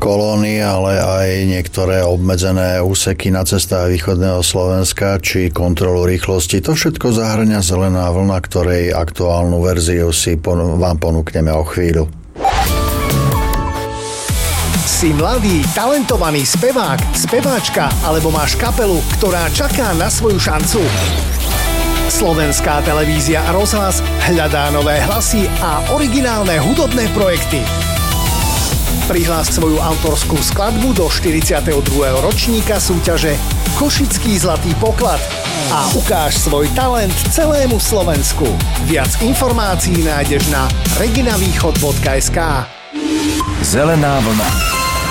kolóny, ale aj niektoré obmedzené úseky na cestách východného Slovenska či kontrolu rýchlosti. To všetko zahŕňa Zelená vlna, ktorej aktuálnu verziu si vám ponúkneme o chvíľu. Si mladý, talentovaný spevák, speváčka alebo máš kapelu, ktorá čaká na svoju šancu? Slovenská televízia a rozhlas hľadá nové hlasy a originálne hudobné projekty. Prihlás svoju autorskú skladbu do 42. ročníka súťaže Košický zlatý poklad a ukáž svoj talent celému Slovensku. Viac informácií nájdeš na reginavýchod.sk. Zelená vlna.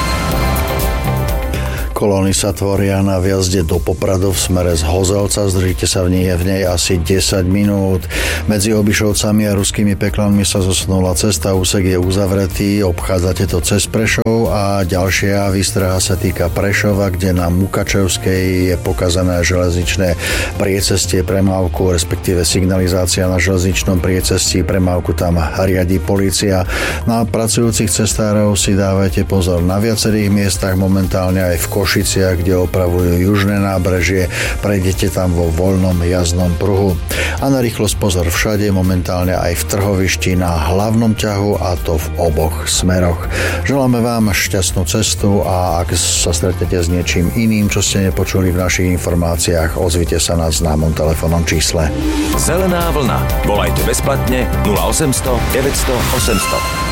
Kolóny sa tvoria na vjazde do Popradu v smere z Hozelca. Zdržíte sa v nej asi 10 minút. Medzi Obišovcami a Ruskými Peklanmi sa zosunula cesta, úsek je uzavretý, obchádzate to cez Prešov a ďalšia výstraha sa týka Prešova, kde na Mukačevskej je pokazané železničné priecestie, premávku, respektíve signalizácia na železničnom priecestí, premávku tam riadi polícia. Na pracujúcich cestárov si dávajte pozor na viacerých miestach, momentálne aj v Košiciach, kde opravujú južné nábrežie, prejdete tam vo voľnom jazdnom pruhu. A na rýchlosť pozor všade, momentálne aj v Trhovišti na hlavnom ťahu, a to v oboch smeroch. Želáme vám šťastnú cestu a ak sa stretnete s niečím iným, čo ste nepočuli v našich informáciách, ozvite sa na známom telefónnom čísle. Zelená vlna. Volajte bezplatne 0800 900 800.